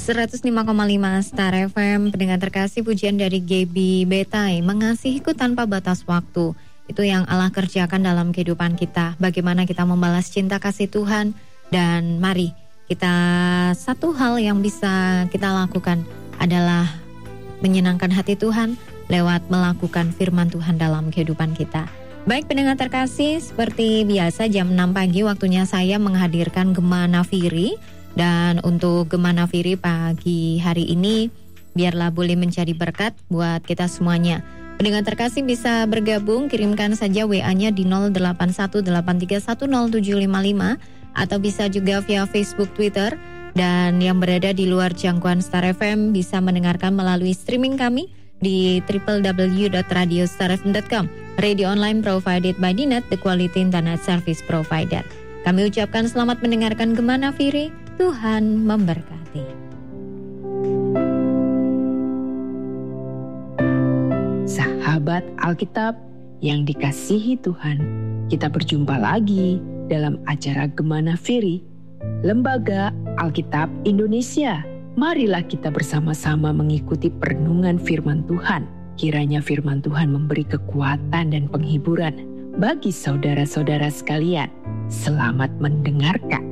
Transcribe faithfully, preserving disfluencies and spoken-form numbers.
seratus lima koma lima Star F M, pendengar terkasih, pujian dari Gaby Betai, mengasihiku tanpa batas waktu. Itu yang Allah kerjakan dalam kehidupan kita. Bagaimana kita membalas cinta kasih Tuhan. Dan mari kita, satu hal yang bisa kita lakukan adalah menyenangkan hati Tuhan lewat melakukan firman Tuhan dalam kehidupan kita. Baik pendengar terkasih, seperti biasa jam enam pagi waktunya saya menghadirkan Gema Nafiri. Dan untuk Gema Nafiri pagi hari ini, biarlah boleh menjadi berkat buat kita semuanya. Pendengar terkasih bisa bergabung, kirimkan saja W A-nya di nol delapan satu delapan tiga satu nol tujuh lima lima atau bisa juga via Facebook, Twitter. Dan yang berada di luar jangkauan Star F M bisa mendengarkan melalui streaming kami di w w w dot radio star f m dot com. Radio online provided by Dinet, the quality internet service provider. Kami ucapkan selamat mendengarkan Gema Nafiri. Tuhan memberkati. Sahabat Alkitab yang dikasihi Tuhan, kita berjumpa lagi dalam acara Gema Nafiri, Lembaga Alkitab Indonesia. Marilah kita bersama-sama mengikuti perenungan firman Tuhan. Kiranya firman Tuhan memberi kekuatan dan penghiburan bagi saudara-saudara sekalian. Selamat mendengarkan.